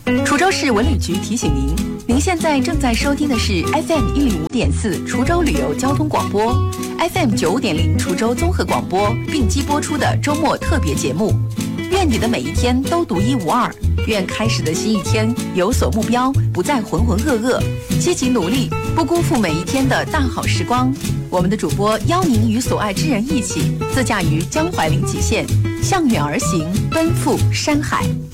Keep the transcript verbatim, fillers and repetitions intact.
滁州市文旅局提醒您，您现在正在收听的是 F M 一零五点四滁州旅游交通广播 ，F M 九五点零滁州综合广播并机播出的周末特别节目。愿你的每一天都独一无二，愿开始的新一天有所目标，不再浑浑噩噩，积极努力，不辜负每一天的大好时光。我们的主播邀您与所爱之人一起，自驾于江淮临济县，向远而行，奔赴山海。